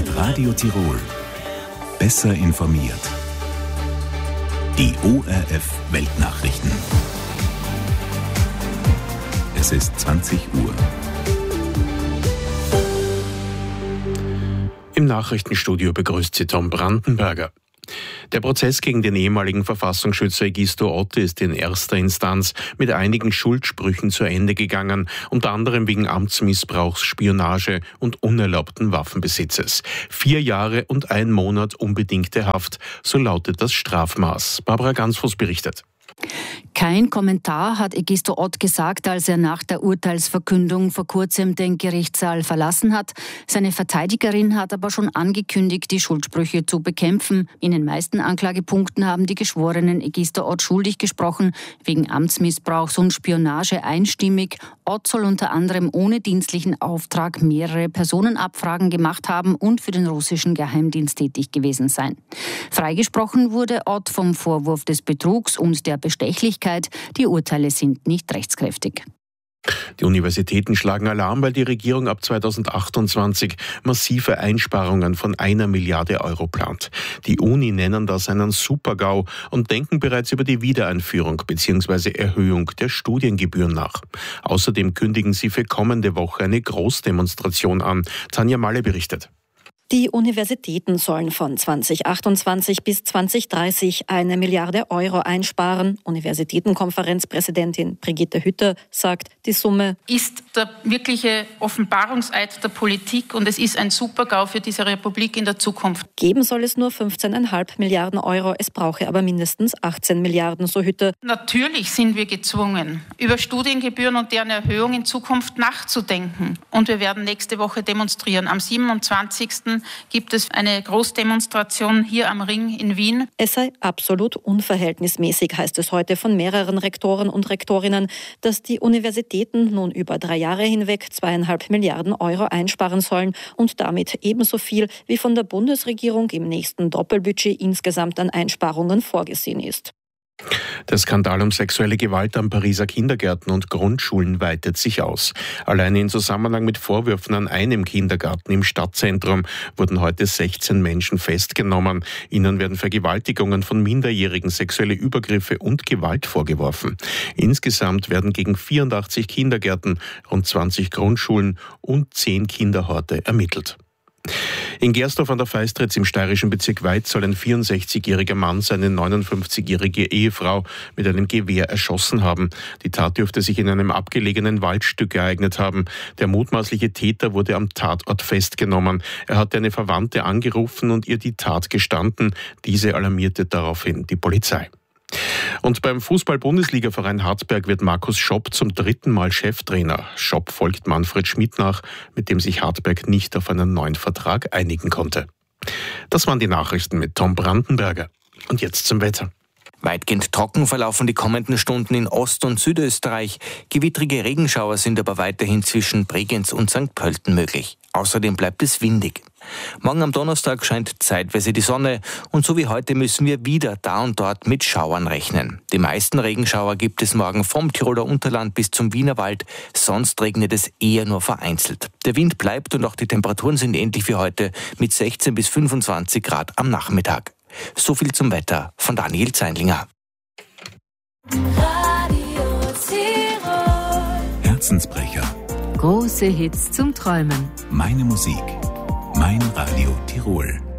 Mit Radio Tirol. Besser informiert. Die ORF Weltnachrichten. Es ist 20 Uhr. Im Nachrichtenstudio begrüßt Sie Tom Brandenberger. Der Prozess gegen den ehemaligen Verfassungsschützer Egisto Ott ist in erster Instanz mit einigen Schuldsprüchen zu Ende gegangen, unter anderem wegen Amtsmissbrauchs, Spionage und unerlaubten Waffenbesitzes. 4 Jahre und 1 Monat unbedingte Haft, so lautet das Strafmaß. Barbara Gansfuß berichtet. Kein Kommentar hat Egisto Ott gesagt, als er nach der Urteilsverkündung vor kurzem den Gerichtssaal verlassen hat. Seine Verteidigerin hat aber schon angekündigt, die Schuldsprüche zu bekämpfen. In den meisten Anklagepunkten haben die Geschworenen Egisto Ott schuldig gesprochen, wegen Amtsmissbrauchs und Spionage einstimmig. Ott soll unter anderem ohne dienstlichen Auftrag mehrere Personenabfragen gemacht haben und für den russischen Geheimdienst tätig gewesen sein. Freigesprochen wurde Ott vom Vorwurf des Betrugs und der Bestechlichkeit. Die Urteile sind nicht rechtskräftig. Die Universitäten schlagen Alarm, weil die Regierung ab 2028 massive Einsparungen von 1 Milliarde Euro plant. Die Uni nennen das einen Super-GAU und denken bereits über die Wiedereinführung bzw. Erhöhung der Studiengebühren nach. Außerdem kündigen sie für kommende Woche eine Großdemonstration an. Tanja Malle berichtet. Die Universitäten sollen von 2028 bis 2030 1 Milliarde Euro einsparen. Universitätenkonferenzpräsidentin Brigitte Hütter sagt, die Summe ist der wirkliche Offenbarungseid der Politik und es ist ein Super-GAU für diese Republik in der Zukunft. Geben soll es nur 15,5 Milliarden Euro, es brauche aber mindestens 18 Milliarden, so Hütter. Natürlich sind wir gezwungen, über Studiengebühren und deren Erhöhung in Zukunft nachzudenken. Und wir werden nächste Woche demonstrieren. Am 27. gibt es eine Großdemonstration hier am Ring in Wien. Es sei absolut unverhältnismäßig, heißt es heute von mehreren Rektoren und Rektorinnen, dass die Universitäten nun über 3 Jahre hinweg 2,5 Milliarden Euro einsparen sollen und damit ebenso viel wie von der Bundesregierung im nächsten Doppelbudget insgesamt an Einsparungen vorgesehen ist. Der Skandal um sexuelle Gewalt an Pariser Kindergärten und Grundschulen weitet sich aus. Alleine in Zusammenhang mit Vorwürfen an einem Kindergarten im Stadtzentrum wurden heute 16 Menschen festgenommen. Ihnen werden Vergewaltigungen von Minderjährigen, sexuelle Übergriffe und Gewalt vorgeworfen. Insgesamt werden gegen 84 Kindergärten, rund 20 Grundschulen und 10 Kinderhorte ermittelt. In Gersdorf an der Feistritz im steirischen Bezirk Weiz soll ein 64-jähriger Mann seine 59-jährige Ehefrau mit einem Gewehr erschossen haben. Die Tat dürfte sich in einem abgelegenen Waldstück ereignet haben. Der mutmaßliche Täter wurde am Tatort festgenommen. Er hatte eine Verwandte angerufen und ihr die Tat gestanden. Diese alarmierte daraufhin die Polizei. Und beim Fußball-Bundesliga-Verein Hartberg wird Markus Schopp zum 3. Mal Cheftrainer. Schopp folgt Manfred Schmidt nach, mit dem sich Hartberg nicht auf einen neuen Vertrag einigen konnte. Das waren die Nachrichten mit Tom Brandenberger. Und jetzt zum Wetter. Weitgehend trocken verlaufen die kommenden Stunden in Ost- und Südösterreich. Gewittrige Regenschauer sind aber weiterhin zwischen Bregenz und St. Pölten möglich. Außerdem bleibt es windig. Morgen am Donnerstag scheint zeitweise die Sonne und so wie heute müssen wir wieder da und dort mit Schauern rechnen. Die meisten Regenschauer gibt es morgen vom Tiroler Unterland bis zum Wienerwald, sonst regnet es eher nur vereinzelt. Der Wind bleibt und auch die Temperaturen sind ähnlich wie heute mit 16 bis 25 Grad am Nachmittag. So viel zum Wetter von Daniel Zeindlinger. Herzensbrecher. Große Hits zum Träumen. Meine Musik. Mein Radio Tirol.